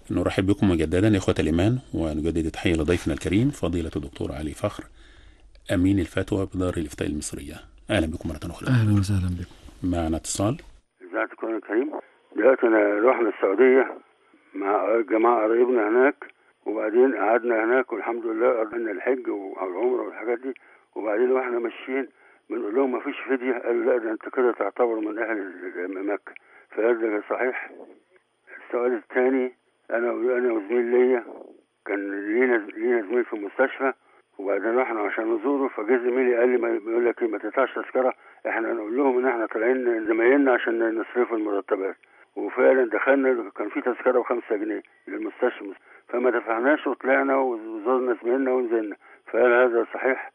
نرحب بكم مجددا إخوة الإيمان، ونجدد التحية لضيفنا الكريم فضيلة الدكتور علي فخر، أمين الفتوى بدار الإفتاء المصرية. أهلا بكم مرة أخرى. أهلا وسهلا بكم. معنا اتصال. ازيك يا كريم؟ دلوقتي أنا رحنا السعودية مع جماعة قريبنا هناك، وبعدين قعدنا هناك والحمد لله قضينا الحج والعمرة والحاجات دي، وبعدين واحنا ماشيين بنقول لهم مفيش فدية، قالوا لا ده انت كده تعتبر من أهل مكة. فهل ده صحيح؟ السؤال الثاني، أنا وزميل ليا كان لينا زميل في المستشفى، وبعدين رحنا عشان نزوره، فجه زميلي قال لي بيقول لك ايه ما تدفعش تذكره، احنا نقول لهم ان احنا طالعين زمايلنا عشان نصرف المرتبات. وفعلا دخلنا كان في تذكره ب5 جنيه للمستشفى، فما دفعناش وطلعنا وزرنا زمايلنا ونزلنا. فهل هذا صحيح؟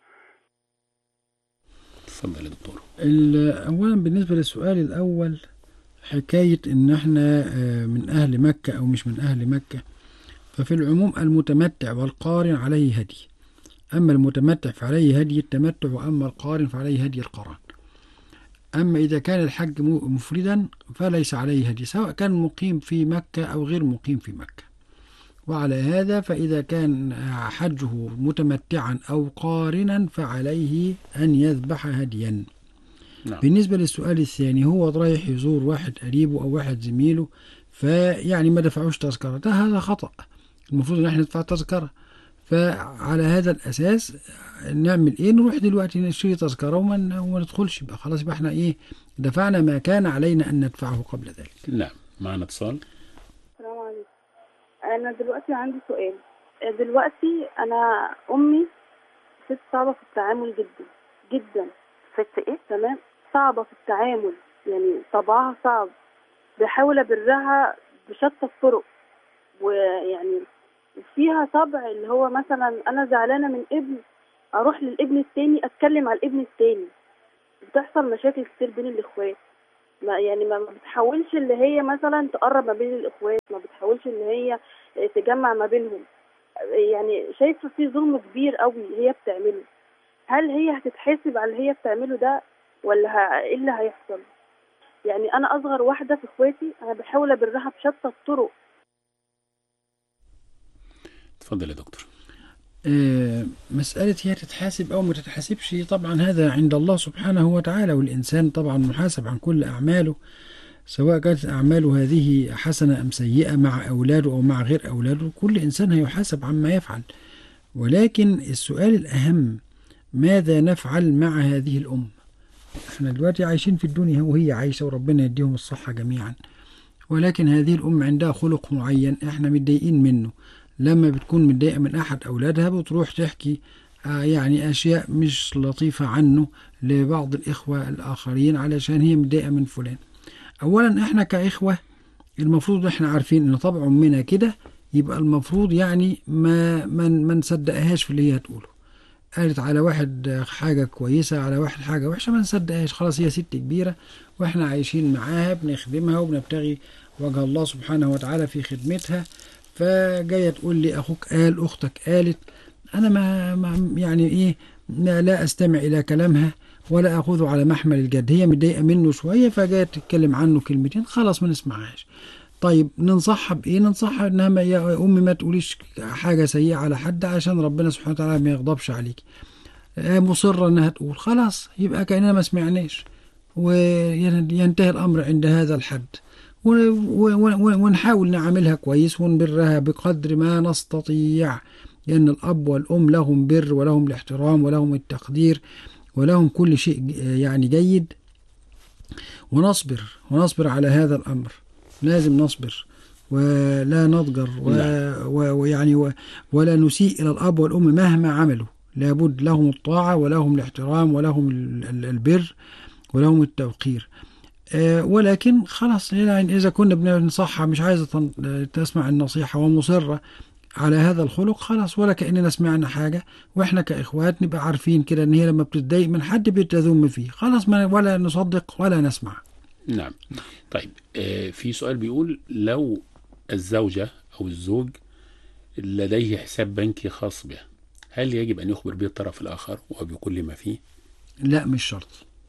تفضل يا دكتور. أولا بالنسبة للسؤال الأول، حكاية إن إحنا من أهل مكة أو مش من أهل مكة، ففي العموم المتمتع والقارن عليه هدي. أما المتمتع فعليه هدي التمتع، وأما القارن فعليه هدي القران. أما إذا كان الحج مفردا فليس عليه هدي، سواء كان مقيم في مكة أو غير مقيم في مكة. وعلى هذا فإذا كان حجه متمتعا أو قارنا فعليه أن يذبح هديا. نعم. بالنسبة للسؤال الثاني، هو رايح يزور واحد قريبه أو واحد زميله، فيعني ما دفعوش تذكرة، هذا خطأ. المفروض ان احنا ندفع تذكرة. فعلى هذا الأساس نعمل ايه؟ نروح دلوقتي نشتري تذكرة وما ندخلش، يبقى خلاص، يبقى احنا ايه؟ دفعنا ما كان علينا أن ندفعه قبل ذلك. نعم. معنا اتصال. السلام عليكم. أنا دلوقتي عندي سؤال. دلوقتي أنا أمي ست صعبة في التعامل جدا جدا. ست ايه؟ تمام، صعبة في التعامل، يعني طبعها صعب. بحاول أبرها بشتى الطرق، ويعني فيها طبع اللي هو مثلا أنا زعلانة من ابن، أروح للابن التاني أتكلم على الابن التاني. بتحصل مشاكل كتير بين الإخوات، ما بتحاولش اللي هي مثلا تقرب ما بين الإخوات، ما بتحاولش اللي هي تجمع ما بينهم. يعني شايفة في ظلم كبير قوي هي بتعمله. هل هي هتتحاسب على اللي هي بتعمله ده، ولا ايه اللي هيحصل؟ يعني أنا أصغر واحدة في إخواتي، أنا بحاول أبرها بشتى الطرق. تفضل يا دكتور. مسألة هي تتحاسب أو ما تتحاسبش، طبعا هذا عند الله سبحانه وتعالى، والإنسان طبعا محاسب عن كل أعماله، سواء كانت أعماله هذه حسنة أم سيئة، مع أولاده أو مع غير أولاده، كل إنسان هيحاسب عما يفعل. ولكن السؤال الأهم، ماذا نفعل مع هذه الأم؟ احنا دلوقتي عايشين في الدنيا وهي عايشة، وربنا يديهم الصحة جميعا، ولكن هذه الأم عندها خلق معين احنا متضايقين منه. لما بتكون متضايقة من أحد أولادها بتروح تحكي يعني أشياء مش لطيفة عنه لبعض الإخوة الآخرين علشان هي متضايقة من فلان. أولا احنا كإخوة المفروض احنا عارفين ان طبع أمنا كده، يبقى المفروض يعني ما نصدقهاش في اللي هي هتقوله. قالت على واحد حاجة كويسة، على واحد حاجة وحشة، ما نصدقهاش. خلاص، هي ست كبيرة واحنا عايشين معاها بنخدمها وبنبتغي وجه الله سبحانه وتعالى في خدمتها، فجاية تقول لي أخوك قال، أختك قالت، أنا ما يعني إيه، لا أستمع إلى كلامها ولا أخذه على محمل الجد. هي متضايقة منه شوية فجاية تتكلم عنه كلمتين، خلاص ما نسمعهاش. طيب ننصحها بإيه؟ ننصحها إنها يا أمي ما تقوليش حاجة سيئة على حد عشان ربنا سبحانه وتعالى ما يغضبش عليك. مصرة إنها تقول، خلاص يبقى كأننا ما سمعناش، وينتهي الأمر عند هذا الحد. ونحاول نعملها كويس ونبرها بقدر ما نستطيع، لأن الأب والأم لهم بر ولهم الاحترام ولهم التقدير ولهم كل شيء يعني جيد. ونصبر على هذا الأمر، لازم نصبر ولا نضجر ويعني ولا نسيء إلى الأب والأم مهما عملوا. لابد لهم الطاعة ولهم الاحترام ولهم البر ولهم التوقير. ولكن خلاص، يعني إذا كنا بننصحها مش عايزة تسمع النصيحة ومصرة على هذا الخلق، خلاص ولا كأننا سمعنا حاجة. وإحنا كإخوات نبقى عارفين كده إن هي لما بتتضايق من حد بتذم فيه، خلاص ولا نصدق ولا نسمع. نعم. طيب، في سؤال بيقول: لو الزوجة أو الزوج لديه حساب بنكي خاص به، هل يجب أن يخبر به الطرف الآخر وبكل ما فيه؟ لا، مش شرط.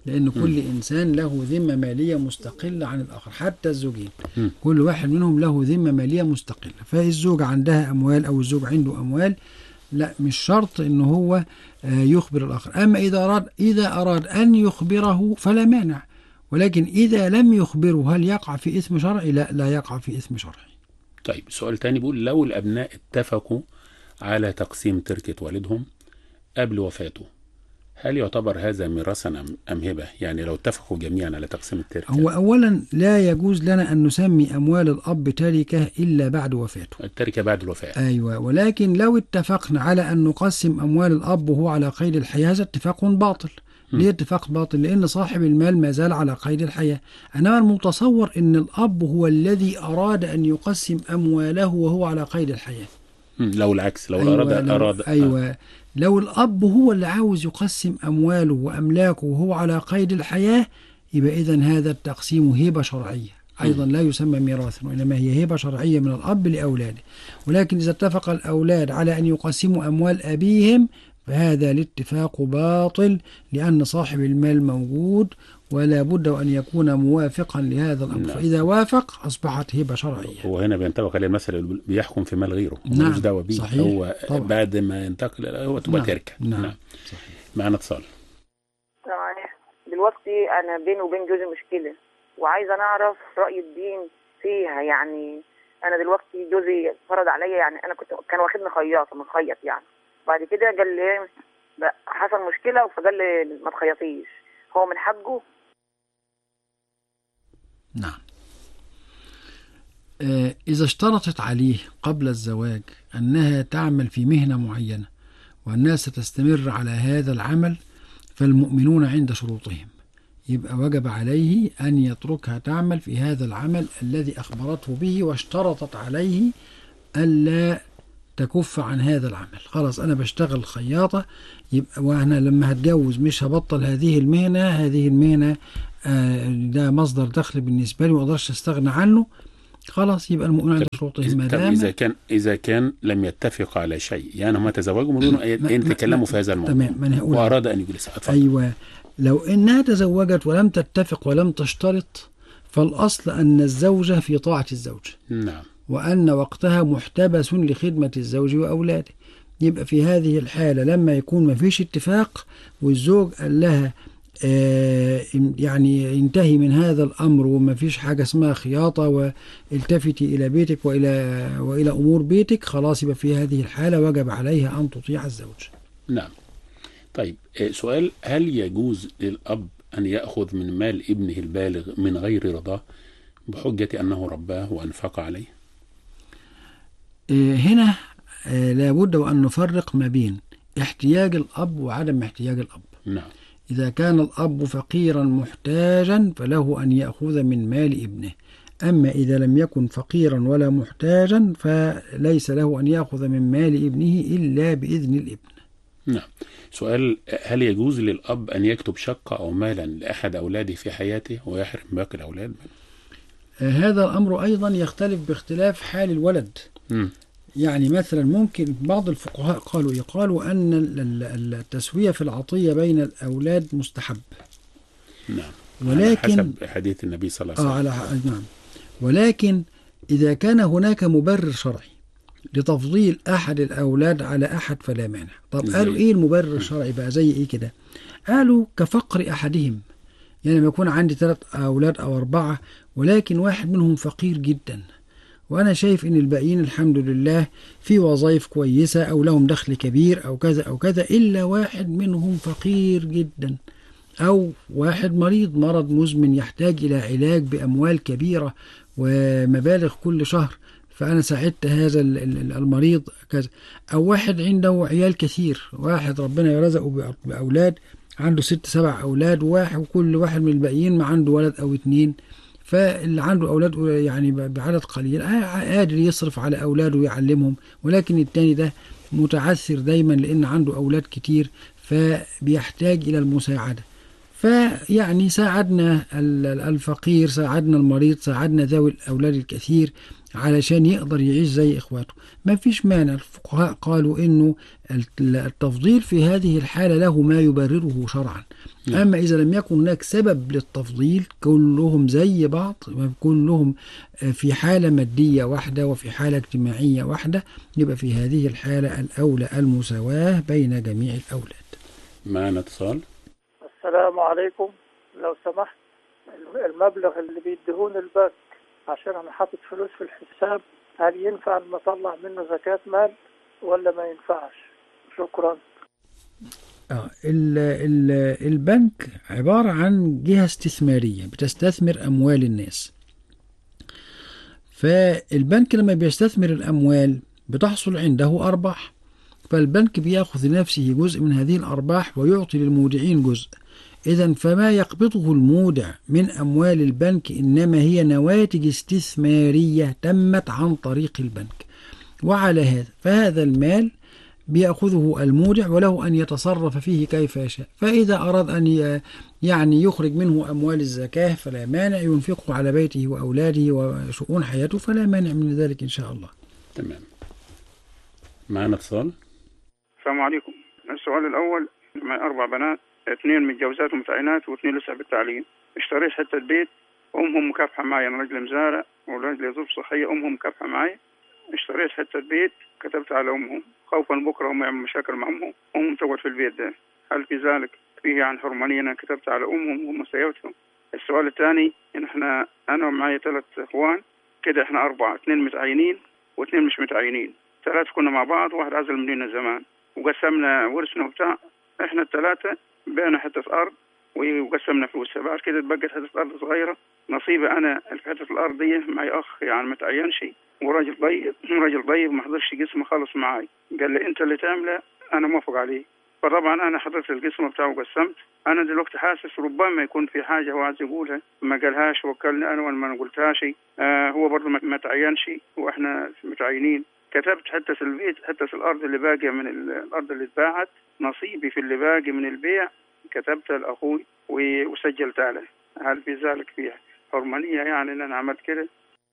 لأن كل إنسان له ذمة مالية مستقلة عن الآخر، حتى الزوجين كل واحد منهم له ذمة مالية مستقلة. فالزوجة عندها أموال أو الزوج عنده أموال، لا مش شرط إنه هو يخبر الآخر. أما إذا أراد أن يخبره فلا مانع، ولكن إذا لم يخبره هل يقع في إثم شرعي؟ لا يقع في إثم شرعي. طيب سؤال تاني بيقول لو الأبناء اتفقوا على تقسيم تركة والدهم قبل وفاته، هل يعتبر هذا ميراثا أم هبة؟ يعني لو اتفقوا جميعا على تقسيم التركة. هو أولا لا يجوز لنا أن نسمي أموال الأب تركة إلا بعد وفاته، التركة بعد الوفاة. أيوة، ولكن لو اتفقنا على أن نقسم أموال الأب وهو على قيد الحياة هذا اتفاق باطل. ليه اتفاق باطل؟ لأن صاحب المال ما زال على قيد الحياة. أنا المتصور أن الأب هو الذي أراد أن يقسم أمواله وهو على قيد الحياة. لو العكس، لو أيوة أراد أيوة لو الأب هو اللي عاوز يقسم أمواله وأملاكه وهو على قيد الحياة، يبقى إذن هذا التقسيم هبة شرعية أيضا، لا يسمى ميراثا، وإنما هي هبة شرعية من الأب لأولاده. ولكن إذا اتفق الأولاد على أن يقسموا أموال أبيهم فهذا الاتفاق باطل، لأن صاحب المال موجود ولا بد أن يكون موافقا لهذا الأمر. نعم. فإذا وافق أصبحت هبة شرعية. هو هنا بينطبق عليه المثل بيحكم في مال غيره، نعم. ملوش دعوة بيه. صحيح. هو طبعا. بعد ما ينتقل هو تبقى تركة. نعم. صحيح. معنا اتصال. دلوقتي أنا بيني وبين جوزي مشكلة وعايزة نعرف رأي الدين فيها. يعني أنا دلوقتي جوزي فرض عليا، يعني أنا كان واخدني مخيط يعني. بعد كده قال لي حصل مشكلة فقال لي ما تخيطيش، هو من حقه؟ نعم. إذا اشترطت عليه قبل الزواج أنها تعمل في مهنة معينة وأنها ستستمر على هذا العمل، فالمؤمنون عند شروطهم، يبقى وجب عليه أن يتركها تعمل في هذا العمل الذي أخبرته به واشترطت عليه ألا تكف عن هذا العمل. خلاص أنا بشتغل خياطة، يبقى وأنا لما هتجوز مش هبطل هذه المهنة ده مصدر دخل بالنسبة لي ومقدرش استغنى عنه. خلاص يبقى المؤمن عند شروطه ما دام إذا كان لم يتفق على شيء، يعني هم تزوجوا من دون أن يتكلموا في هذا الموضوع، تمام، وأراد أن يجلس. أيوة، لو إنها تزوجت ولم تتفق ولم تشترط، فالأصل أن الزوجة في طاعة الزوج. نعم. وأن وقتها محتبس لخدمة الزوج وأولاده. يبقى في هذه الحالة لما يكون ما فيش اتفاق والزوج قال لها يعني انتهي من هذا الأمر وما فيش حاجة اسمها خياطة والتفتي إلى بيتك وإلى أمور بيتك، خلاص يبقى في هذه الحالة وجب عليها أن تطيع الزوج. نعم. طيب سؤال، هل يجوز للأب أن يأخذ من مال ابنه البالغ من غير رضاه بحجة أنه رباه وأنفق عليه؟ هنا لابد وأن نفرق ما بين احتياج الأب وعدم احتياج الأب. نعم. إذا كان الأب فقيرا محتاجا فله أن يأخذ من مال ابنه، أما إذا لم يكن فقيرا ولا محتاجا فليس له أن يأخذ من مال ابنه إلا بإذن الابن. نعم. سؤال، هل يجوز للأب أن يكتب شقة أو مالا لأحد أولاده في حياته ويحرم باقي الأولاد؟ هذا الأمر أيضا يختلف باختلاف حال الولد. يعني مثلا ممكن بعض الفقهاء قالوا أن التسوية في العطية بين الأولاد مستحب. نعم. ولكن على حسب حديث النبي صلى الله عليه وسلم. نعم. ولكن إذا كان هناك مبرر شرعي لتفضيل أحد الأولاد على أحد فلا مانع. طب قالوا إيه المبرر الشرعي بقى؟ زي إيه كده؟ قالوا كفقر أحدهم، يعني لما يكون عندي 3 أولاد أو 4 ولكن واحد منهم فقير جدا، وأنا شايف إن الباقيين الحمد لله في وظائف كويسة أو لهم دخل كبير أو كذا أو كذا، إلا واحد منهم فقير جدا، أو واحد مرض مزمن يحتاج إلى علاج بأموال كبيرة ومبالغ كل شهر، فأنا ساعدت هذا المريض كذا. أو واحد عنده عيال كثير، واحد ربنا يرزقه بأولاد عنده 6-7 أولاد، وكل واحد من الباقيين ما عنده ولد أو 2، فاللي عنده أولاد يعني بعدد قليل قادر يصرف على أولاده ويعلمهم، ولكن التاني ده متعثر دايما لأن عنده أولاد كتير فبيحتاج إلى المساعدة. فيعني ساعدنا الفقير، ساعدنا المريض، ساعدنا ذوي الأولاد الكثير علشان يقدر يعيش زي إخواته. ما فيش مانع. الفقهاء قالوا إنه التفضيل في هذه الحالة له ما يبرره شرعا. أما إذا لم يكن هناك سبب للتفضيل، كلهم زي بعض، كلهم في حالة مادية واحدة وفي حالة اجتماعية واحدة، يبقى في هذه الحالة الأولى المساواة بين جميع الأولاد. معنا اتصال. السلام عليكم. لو سمحت، المبلغ اللي بيديهون البنك عشان انا حاطط فلوس في الحساب، هل ينفع ان اطلع منه زكاة مال ولا ما ينفعش؟ شكرا. البنك عبارة عن جهة استثمارية بتستثمر أموال الناس. فالبنك لما بيستثمر الأموال بتحصل عنده أرباح، فالبنك بيأخذ لنفسه جزء من هذه الأرباح ويعطي للمودعين جزء. إذن فما يقبضه المودع من أموال البنك إنما هي نواتج استثمارية تمت عن طريق البنك. وعلى هذا فهذا المال بيأخذه المودع وله أن يتصرف فيه كيف يشاء. فإذا أراد أن يعني يخرج منه أموال الزكاة فلا مانع، ينفقه على بيته وأولاده وشؤون حياته، فلا مانع من ذلك إن شاء الله. تمام. معنا اتصال. السلام عليكم. السؤال الأول، معي 4 بنات، 2 متجوزات ومتعينات و2 لسه بالتعليم. اشتريت حتة بيت، أمهم مكافحة معي، أنا رجل مزارع ورجل ظروف صحية، أمهم مكافحة معي. اشتريت حتة بيت، كتبت على أمهم خوفا بكرة هم يعملوا مشاكل مع أمهم تقعد في البيت ده. هل في ذلك فيه عن حرمانية؟ أنا كتبت على أمهم وهم سيوتهم. السؤال الثاني، إن أنا ومعي 3 إخوان كده، إحنا 4، 2 متعينين و2 مش متعينين. 3 كنا مع بعض، واحد عزل مننا زمان وقسمنا ورثنا وبتاع. إحنا ال3 بعنا حتة أرض وقسمنا فلوسها. بعد كده اتبقت حتة أرض صغيرة، نصيبي أنا في حتة الأرض دي. معي أخ يعني متعينش وراجل طيب ما حضرش قسمه خالص معاي، قال لي أنت اللي تعمله، أنا موافق عليه. فطبعا أنا حضرت القسمة بتاعه وقسمت. أنا دلوقتي حاسس ربما يكون في حاجة هو عايز يقولها ما قالهاش، وكلني أنا وأنا ما قلتهاش. هو برضه ما تعينش وإحنا متعينين. كتبت حتى في البيت، حتى في الأرض اللي باقية من الأرض اللي اتباعت، نصيبي في اللي باقي من البيع كتبتها لأخوي وسجلت عليه. هل في ذلك فيها حرمانية يعني إن أنا عملت كده؟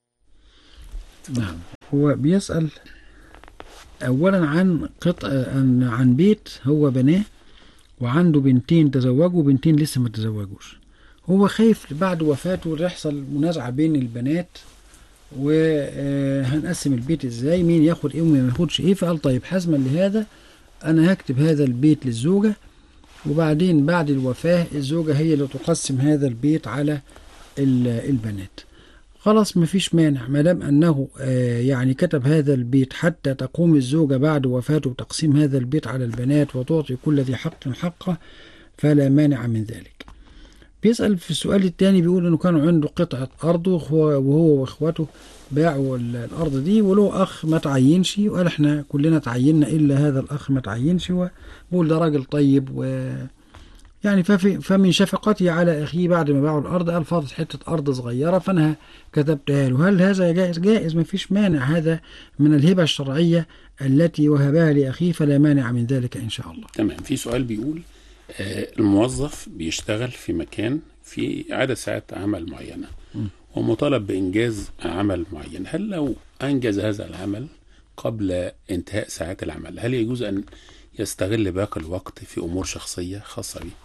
نعم. هو بيسأل أولا عن بيت هو بناه وعنده 2 تزوجوا و2 لسه ما تزوجوش. هو خايف بعد وفاته يحصل منازعة بين البنات وهنقسم البيت ازاي، مين ياخد ايه ومين ما ياخدش ايه. فقال طيب حزما لهذا انا هكتب هذا البيت للزوجة، وبعدين بعد الوفاة الزوجة هي اللي تقسم هذا البيت على البنات. خلاص مفيش مانع ما دام أنه يعني كتب هذا البيت حتى تقوم الزوجة بعد وفاته بتقسيم هذا البيت على البنات وتعطي كل ذي حق حقه، فلا مانع من ذلك. بيسأل في السؤال الثاني بيقول أنه كانوا عنده قطعة أرض وهو وإخواته باعوا الأرض دي، وله أخ ما تعينش وقال احنا كلنا تعيننا إلا هذا الأخ ما تعينش، وبقول ده راجل طيب يعني فمن شفقته على أخيه بعد ما باعوا الأرض قال فاضت حتة أرض صغيرة فأنا كتبتها له. هل هذا جائز؟ جائز، ما فيش مانع، هذا من الهبة الشرعية التي وهبها لأخيه، فلا مانع من ذلك إن شاء الله. تمام. في سؤال بيقول الموظف بيشتغل في مكان في عدد ساعات عمل معينة ومطالب بإنجاز عمل معين، هل لو أنجز هذا العمل قبل انتهاء ساعات العمل هل يجوز أن يستغل باقي الوقت في أمور شخصية خاصة به؟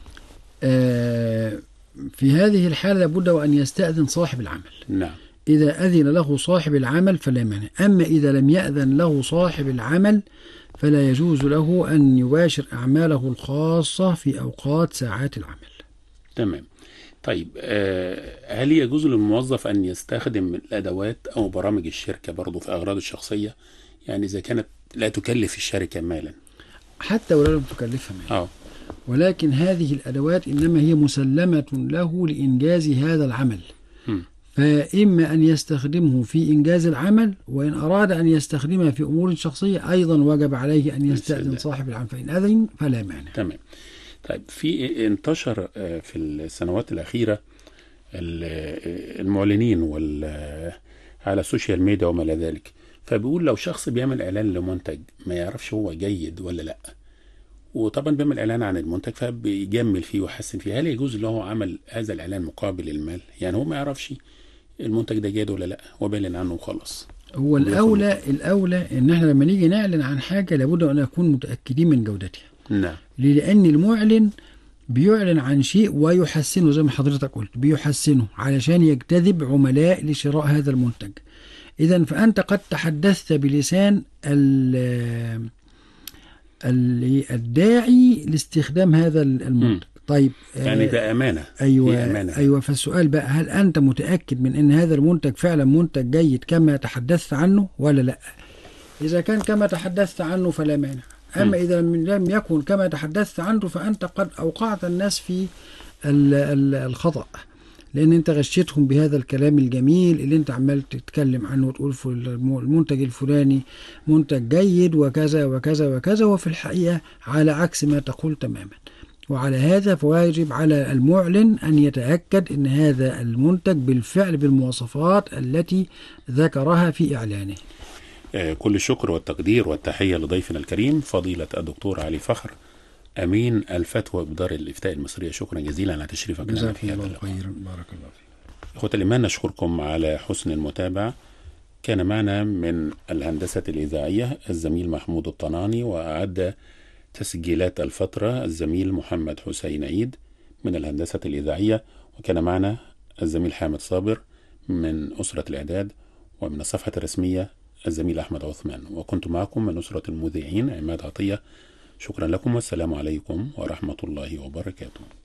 في هذه الحالة لابد وأن يستأذن صاحب العمل. نعم. إذا أذن له صاحب العمل فلا مانع. أما إذا لم يأذن له صاحب العمل فلا يجوز له أن يباشر أعماله الخاصة في أوقات ساعات العمل. تمام. طيب هل يجوز للموظف أن يستخدم الأدوات أو برامج الشركة برضو في أغراضه الشخصية، يعني إذا كانت لا تكلف الشركة مالا؟ حتى ولو لم تكلفها مالا، ولكن هذه الأدوات إنما هي مسلمة له لإنجاز هذا العمل. فإما أن يستخدمه في إنجاز العمل، وإن أراد أن يستخدمها في أمور شخصية أيضا وجب عليه أن يستأذن صاحب العمل، فإن أذن فلا مانع. تمام. طيب في انتشر في السنوات الأخيرة المعلنين على السوشيال ميديا وما إلى ذلك، فبيقول لو شخص بيعمل إعلان لمنتج ما يعرفش هو جيد ولا لأ، وطبعا بيعمل اعلان عن المنتج فبيجمل فيه ويحسن فيه. هل يجوز له عمل هذا الاعلان مقابل المال؟ يعني هو ما يعرفش المنتج ده جيد ولا لا، وبيعلن عنه وخلاص. هو الأولى إن احنا لما نيجي نعلن عن حاجة لابد أن نكون متأكدين من جودتها. نعم. لأن المعلن بيعلن عن شيء ويحسنه زي ما حضرتك قلت، بيحسنه علشان يجتذب عملاء لشراء هذا المنتج. إذا فأنت قد تحدثت بلسان الداعي لاستخدام هذا المنتج. طيب يعني ده أمانة. أيوة أمانة. أيوة. فالسؤال بقى، هل أنت متأكد من أن هذا المنتج فعلا منتج جيد كما تحدثت عنه ولا لا؟ إذا كان كما تحدثت عنه فلا مانع. أما إذا لم يكن كما تحدثت عنه فأنت قد أوقعت الناس في الخطأ، لأن أنت غشيتهم بهذا الكلام الجميل اللي أنت عمال تتكلم عنه وتقول المنتج الفلاني منتج جيد وكذا وكذا وكذا، وفي الحقيقة على عكس ما تقول تماما. وعلى هذا فواجب على المعلن أن يتأكد أن هذا المنتج بالفعل بالمواصفات التي ذكرها في إعلانه. كل الشكر والتقدير والتحية لضيفنا الكريم فضيلة الدكتور علي فخر، أمين الفتوى بدار الإفتاء المصرية. شكرا جزيلا على تشريفك لنا في هذا اللقاء. بارك الله فيك. إخوة الإيمان، نشكركم على حسن المتابعة. كان معنا من الهندسة الإذاعية الزميل محمود الطناني، وأعد تسجيلات الفترة الزميل محمد حسين عيد من الهندسة الإذاعية، وكان معنا الزميل حامد صابر من أسرة الإعداد، ومن الصفحة الرسمية الزميل أحمد عثمان، وكنت معكم من أسرة المذيعين عماد عطية. شكرا لكم والسلام عليكم ورحمة الله وبركاته.